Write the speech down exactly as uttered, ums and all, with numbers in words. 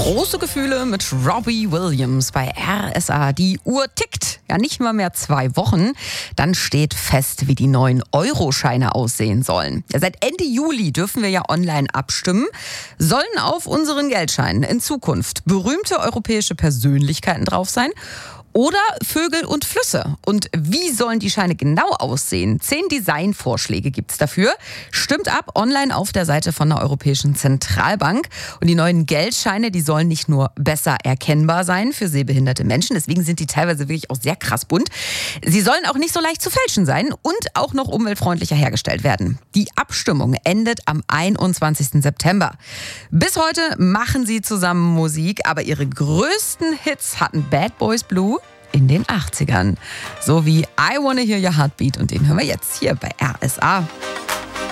Große Gefühle mit Robbie Williams bei R S A. Die Uhr tickt. Ja, nicht mal mehr zwei Wochen. Dann steht fest, wie die neuen Euroscheine aussehen sollen. Ja, seit Ende Juli dürfen wir ja online abstimmen. Sollen auf unseren Geldscheinen in Zukunft berühmte europäische Persönlichkeiten drauf sein? Oder Vögel und Flüsse. Und wie sollen die Scheine genau aussehen? Zehn Designvorschläge gibt's dafür. Stimmt ab online auf der Seite von der Europäischen Zentralbank. Und die neuen Geldscheine, die sollen nicht nur besser erkennbar sein für sehbehinderte Menschen. Deswegen sind die teilweise wirklich auch sehr krass bunt. Sie sollen auch nicht so leicht zu fälschen sein und auch noch umweltfreundlicher hergestellt werden. Die Abstimmung endet am einundzwanzigsten September. Bis heute machen sie zusammen Musik, aber ihre größten Hits hatten Bad Boys Blue in den achtzigern. So wie I Wanna Hear Your Heartbeat, und den hören wir jetzt hier bei R S A.